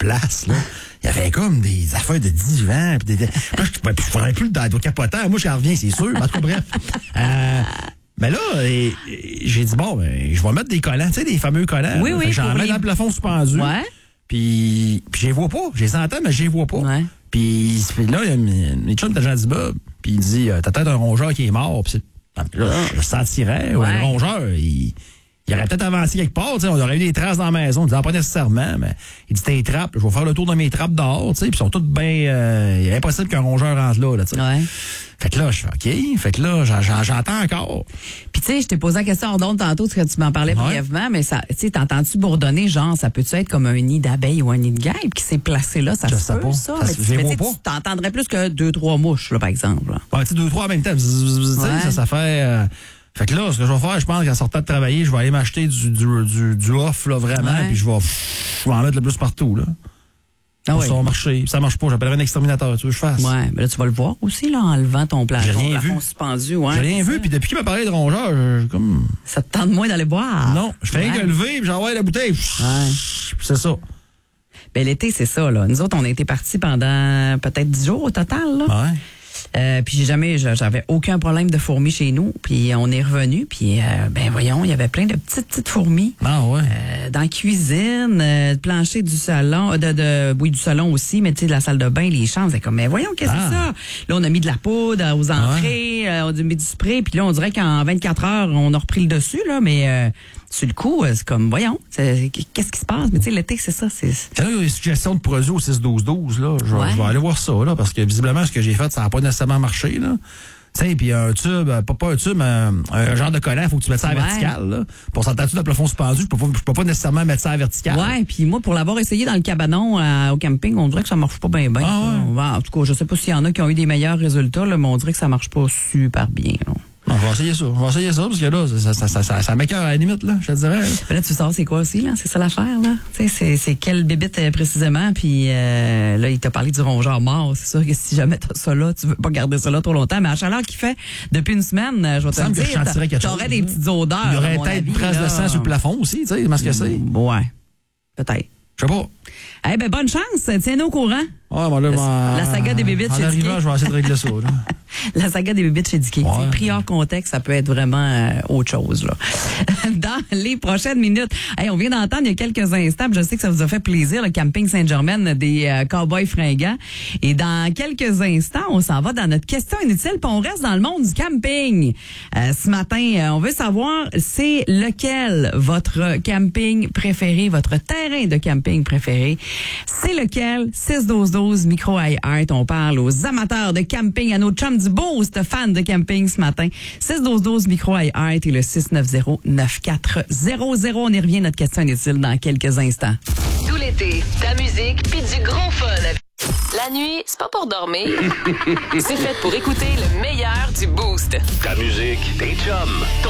place, là. Il y avait comme des affaires de divan. Puis là, je ferais plus le capotant. Moi, j'en reviens, c'est sûr. En tout cas, bref. Mais là, j'ai dit, bon, je vais mettre des collants, tu sais, des fameux collants. Oui, oui. J'en mets dans le plafond suspendu. Ouais. Puis je les vois pas. Je les entends, mais je les vois pas. Ouais. Puis là, il y a mes chums d'agent d'immeuble. Puis il dit, t'as peut-être un rongeur qui est mort. Puis là, je sentirais. Ouais. Le rongeur, il aurait peut-être avancé quelque part, on aurait eu des traces dans la maison. Il disait pas nécessairement, mais il dit tes trappes, je vais faire le tour de mes trappes dehors, puis ils sont toutes bien. Il est impossible qu'un rongeur rentre là, tu sais. Ouais. Fait que là, je fais OK. Fait que là, j'entends encore. Puis tu sais, je t'ai posé la question hors d'onde tantôt, parce que tu m'en parlais brièvement, mais ça, tu sais, t'entends-tu bourdonner, genre, ça peut-tu être comme un nid d'abeille ou un nid de guêpe qui s'est placé là, ça se peut, ça? Mais tu t'entendrais plus que 2-3 mouches, là, par exemple. Ouais, tu sais, 2-3 en même temps. Ça fait. Fait que là, ce que je vais faire, je pense qu'en sortant de travailler, je vais aller m'acheter du off, là, vraiment, puis je vais en mettre le plus partout, là. Ça va marcher. Ça marche pas, j'appellerai un exterminateur, tu veux que je fasse? Ouais, mais là, tu vas le voir aussi, là, en levant ton plafond suspendu. Ouais, j'ai rien vu, puis depuis qu'il m'a parlé de rongeur, comme. Ça te tente moins d'aller boire? Non, je fais rien que lever, puis j'envoie la bouteille. C'est ça. Ben, l'été, c'est ça, là. Nous autres, on a été partis pendant peut-être 10 jours au total, là. Ouais. Puis j'avais aucun problème de fourmis chez nous. Puis on est revenu, puis voyons, il y avait plein de petites fourmis. Ah ouais. Dans la cuisine, le plancher du salon, du salon aussi, mais tu sais, de la salle de bain, les chambres, c'est comme, mais voyons, qu'est-ce que c'est ça? Là, on a mis de la poudre aux entrées, on a mis du spray, puis là, on dirait qu'en 24 heures, on a repris le dessus, là, mais sur le coup, c'est comme, voyons, qu'est-ce qui se passe? Mais tu sais, l'été, c'est ça. C'est là, il y a des suggestions de produits au 6-12-12, là. Je vais aller voir ça, là, parce que visiblement, ce que j'ai fait, ça n'a pas nécessairement marché, là. Tu sais, puis un tube, pas un tube, un genre de collant, il faut que tu mettes ça à la verticale, là. Pour s'entendre de plafond suspendu, je peux pas nécessairement mettre ça à la verticale. Ouais, puis moi, pour l'avoir essayé dans le cabanon au camping, on dirait que ça marche pas bien. En tout cas, je sais pas s'il y en a qui ont eu des meilleurs résultats, là, mais on dirait que ça marche pas super bien, là. On va essayer ça. Parce que là, ça m'écoeure à la limite, là, je te dirais. Mais là, tu sais, c'est quoi aussi, là? C'est ça l'affaire, là? Tu sais, c'est quelle bébite précisément, puis là, il t'a parlé du rongeur mort. C'est sûr que si jamais t'as ça là, tu veux pas garder ça là trop longtemps. Mais à la chaleur qu'il fait depuis une semaine, je vais te le dire, t'aurais des petites odeurs. Il y aurait peut-être une trace de sang sur le plafond aussi, tu sais, ce que c'est. Ouais. Peut-être. Je sais pas. Eh ben, bonne chance. Tiens-nous au courant. Ouais, bon, là, la saga des bébites chez Dicky. En arrivant, je vais essayer de régler ça, là. La saga des bébites chez Dicky. Ouais. Pris hors contexte, ça peut être vraiment autre chose, là. Dans les prochaines minutes. Hey, on vient d'entendre il y a quelques instants, je sais que ça vous a fait plaisir, le camping Saint-Germain des Cowboys fringants. Et dans quelques instants, on s'en va dans notre question inutile, puis on reste dans le monde du camping. Ce matin, on veut savoir, c'est lequel votre camping préféré, votre terrain de camping préféré? C'est lequel? 6-12-12, micro iHeart. On parle aux amateurs de camping, à nos chums du Boost, fans de camping ce matin. 6-12-12, micro iHeart et le 690-9400. On y revient, notre question inutile, dans quelques instants. Tout l'été, ta musique puis du gros fun. La nuit, c'est pas pour dormir. C'est fait pour écouter le meilleur du Boost. Ta musique, tes chums,